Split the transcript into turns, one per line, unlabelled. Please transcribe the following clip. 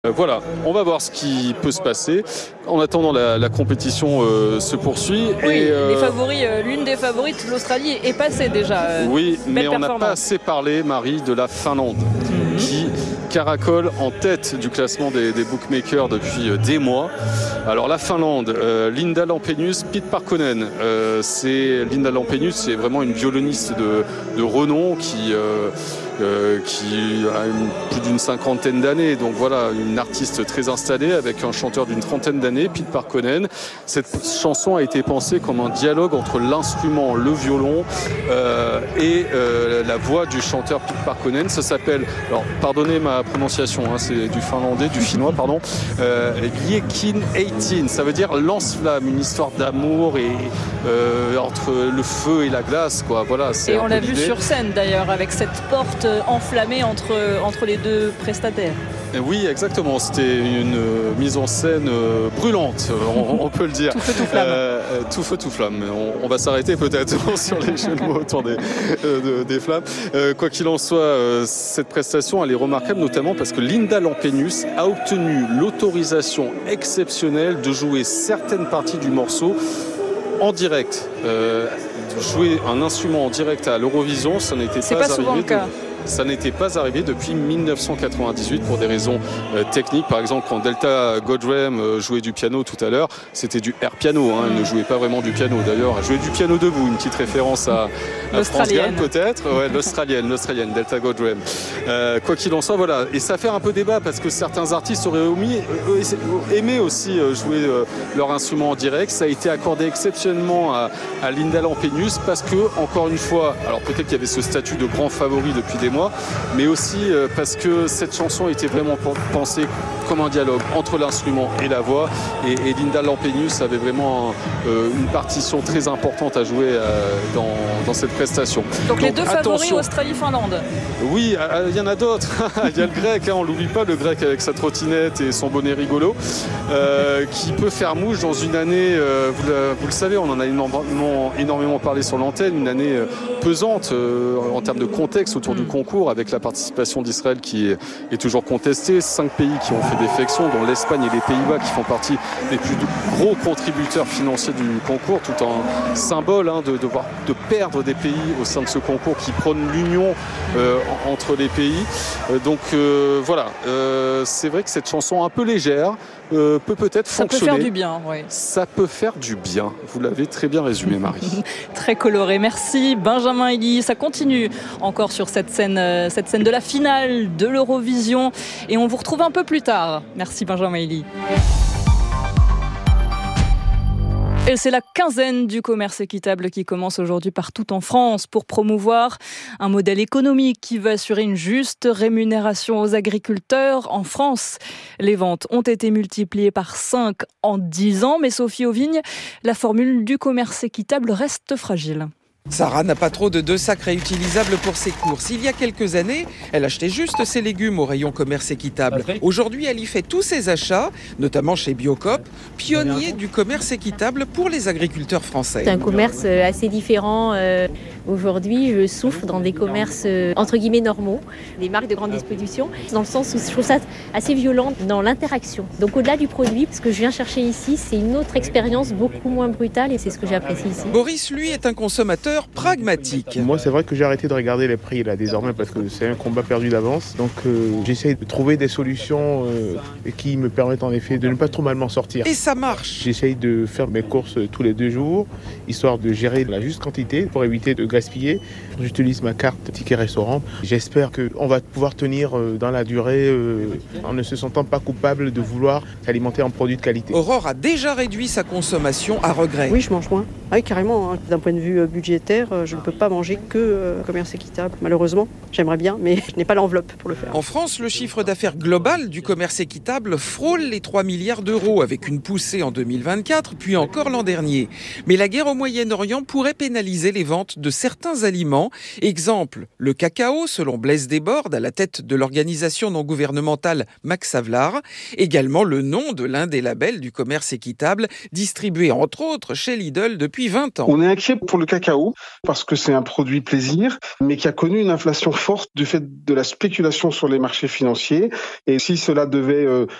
Voilà, on va voir ce qui peut se passer. En attendant, la compétition se poursuit.
Oui, les favoris, l'une des favorites, l'Australie, est passée déjà.
Oui, mais on n'a pas assez parlé, Marie, de la Finlande, qui caracole en tête du classement des bookmakers depuis des mois. Alors la Finlande, Linda Lampenius, Pete Parkkonen. Linda Lampenius, c'est vraiment une violoniste de renom qui a plus d'une cinquantaine d'années. Donc voilà, une artiste très installée avec un chanteur d'une trentaine d'années, Pete Parkkonen. Cette chanson a été pensée comme un dialogue entre l'instrument, le violon et la voix du chanteur Pete Parkkonen. Ça s'appelle, alors pardonnez ma prononciation, c'est du finlandais, du finnois, pardon, Liekin 18. Ça veut dire lance-flamme, une histoire d'amour et entre le feu et la glace, quoi. Voilà,
et on l'a vu sur scène d'ailleurs avec cette porte enflammée entre les deux prestataires.
Oui, exactement. C'était une mise en scène brûlante, on peut le dire.
Tout feu, tout flamme.
Tout feu, tout flamme. On va s'arrêter peut-être sur les jeux de mots autour des flammes. Quoi qu'il en soit, cette prestation, elle est remarquable, notamment parce que Linda Lampenius a obtenu l'autorisation exceptionnelle de jouer certaines parties du morceau en direct. Jouer un instrument en direct à l'Eurovision, ça n'était pas
souvent
arrivé.
Le cas.
Ça n'était pas arrivé depuis 1998 pour des raisons techniques. Par exemple, quand Delta Goddard jouait du piano tout à l'heure, c'était du air piano. Elle ne jouait pas vraiment du piano. D'ailleurs, elle jouait du piano debout. Une petite référence à France Gall peut-être. Ouais, l'Australienne, Delta Goddard. Quoi qu'il en soit, voilà. Et ça fait un peu débat parce que certains artistes auraient aimé aussi jouer leur instrument en direct. Ça a été accordé exceptionnellement à Linda Lampenius parce que, encore une fois, alors peut-être qu'il y avait ce statut de grand favori depuis des mois, mais aussi parce que cette chanson était vraiment pensée comme un dialogue entre l'instrument et la voix, et Linda Lampenius avait vraiment une partition très importante à jouer dans cette prestation.
Donc les deux favoris, Australie-Finlande.
Oui, il y en a d'autres. Il y a le grec, on l'oublie pas, le grec avec sa trottinette et son bonnet rigolo, qui peut faire mouche dans une année, vous le savez, on en a énormément parlé sur l'antenne, une année pesante en termes de contexte autour du concours, avec la participation d'Israël qui est toujours contestée, 5 pays qui ont fait défection, dont l'Espagne et les Pays-Bas qui font partie des plus gros contributeurs financiers du concours, tout en symbole de perdre des pays au sein de ce concours qui prône l'union entre les pays. Donc voilà, c'est vrai que cette chanson un peu légère peut-être fonctionner.
Ça peut faire du bien, oui.
Ça peut faire du bien. Vous l'avez très bien résumé, Marie.
Très coloré. Merci, Benjamin Elie. Ça continue encore sur cette scène de la finale de l'Eurovision. Et on vous retrouve un peu plus tard. Merci, Benjamin Elie. Et c'est la quinzaine du commerce équitable qui commence aujourd'hui partout en France pour promouvoir un modèle économique qui va assurer une juste rémunération aux agriculteurs. En France, les ventes ont été multipliées par 5 en 10 ans. Mais Sophie Auvigne, la formule du commerce équitable reste fragile.
Sarah n'a pas trop de sacs réutilisables pour ses courses. Il y a quelques années, elle achetait juste ses légumes au rayon commerce équitable. Aujourd'hui, elle y fait tous ses achats, notamment chez Biocoop, pionnier du commerce équitable pour les agriculteurs français.
C'est un commerce assez différent. Aujourd'hui, je souffre dans des commerces entre guillemets normaux, des marques de grande distribution, dans le sens où je trouve ça assez violent dans l'interaction. Donc au-delà du produit, ce que je viens chercher ici, c'est une autre expérience beaucoup moins brutale et c'est ce que j'apprécie ici.
Boris, lui, est un consommateur pragmatique.
Moi, c'est vrai que j'ai arrêté de regarder les prix là désormais parce que c'est un combat perdu d'avance. Donc j'essaie de trouver des solutions qui me permettent en effet de ne pas trop mal m'en sortir.
Et ça marche.
J'essaye de faire mes courses tous les 2 jours, histoire de gérer la juste quantité pour éviter de gaspiller. J'utilise ma carte ticket restaurant. J'espère qu'on va pouvoir tenir dans la durée en ne se sentant pas coupable de vouloir s'alimenter en produits de qualité.
Aurore a déjà réduit sa consommation à regret.
Oui, je mange moins. Oui, carrément. D'un point de vue budgétaire, je ne peux pas manger que commerce équitable. Malheureusement, j'aimerais bien, mais je n'ai pas l'enveloppe pour le faire.
En France, le chiffre d'affaires global du commerce équitable frôle les 3 milliards d'euros, avec une poussée en 2024, puis encore l'an dernier. Mais la guerre au Moyen-Orient pourrait pénaliser les ventes de certains aliments. Exemple, le cacao, selon Blaise Desbordes, à la tête de l'organisation non gouvernementale Max Havelaar. Également le nom de l'un des labels du commerce équitable, distribué entre autres chez Lidl depuis 20 ans.
On est inquiet pour le cacao parce que c'est un produit plaisir, mais qui a connu une inflation forte du fait de la spéculation sur les marchés financiers. Et si cela devait